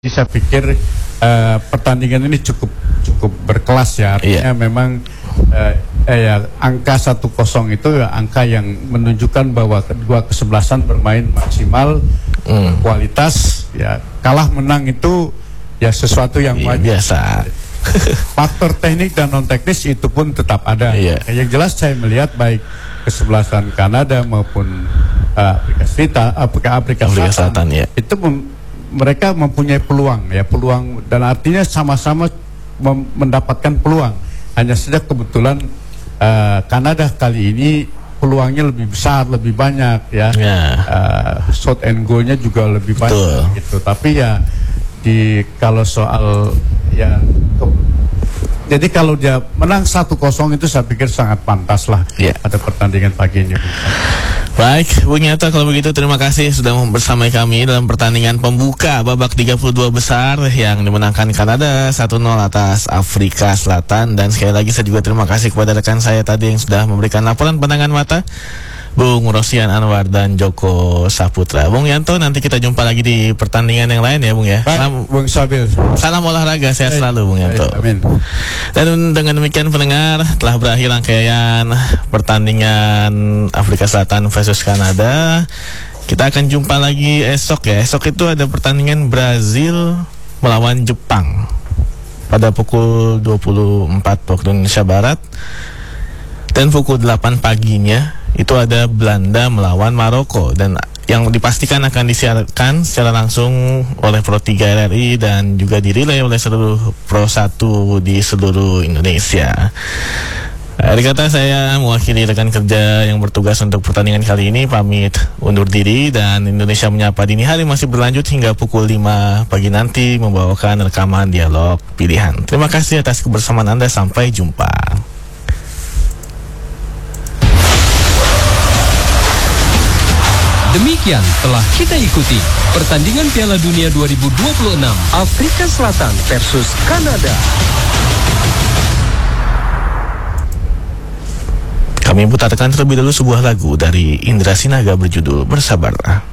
Jadi saya pikir pertandingan ini cukup berkelas ya. Artinya memang angka 1-0 itu angka yang menunjukkan bahwa kedua kesebelasan bermain maksimal, kualitas. Ya, kalah menang itu ya sesuatu yang wajar. Biasa. Faktor teknik dan non teknis itu pun tetap ada. Yang jelas saya melihat baik kesebelasan Kanada maupun Afrika Selatan itu mereka mempunyai peluang dan artinya sama-sama mendapatkan peluang. Hanya saja kebetulan Kanada kali ini peluangnya lebih besar, lebih banyak shot and goal-nya juga lebih banyak gitu. Tapi ya kalau soal jadi kalau dia menang 1-0 itu saya pikir sangat pantas lah pada pertandingan pagi ini. Baik, Bung Yanto, kalau begitu terima kasih sudah bersama kami dalam pertandingan pembuka babak 32 besar yang dimenangkan Kanada 1-0 atas Afrika Selatan. Dan sekali lagi saya juga terima kasih kepada rekan saya tadi yang sudah memberikan laporan pandangan mata, Bung Rosian Anwar dan Joko Saputra. Bung Yanto, nanti kita jumpa lagi di pertandingan yang lain ya, Bung ya. Salam, Bung Sabil. Salam olahraga, sehat selalu, Bung Yanto. Amin. Dan dengan demikian pendengar, telah berakhir rangkaian pertandingan Afrika Selatan versus Kanada. Kita akan jumpa lagi esok ya. Esok itu ada pertandingan Brazil melawan Jepang pada pukul 24 waktu Indonesia Barat. Dan pukul 8 paginya itu ada Belanda melawan Maroko, dan yang dipastikan akan disiarkan secara langsung oleh Pro 3 RRI dan juga dirilai oleh seluruh Pro 1 di seluruh Indonesia. Akhir kata, saya mewakili rekan kerja yang bertugas untuk pertandingan kali ini pamit undur diri, dan Indonesia Menyapa Dini Hari masih berlanjut hingga pukul 5 pagi nanti membawakan rekaman dialog pilihan. Terima kasih atas kebersamaan Anda, sampai jumpa. Demikian telah kita ikuti pertandingan Piala Dunia 2026 Afrika Selatan versus Kanada. Kami putarkan terlebih dahulu sebuah lagu dari Indra Sinaga berjudul Bersabarlah.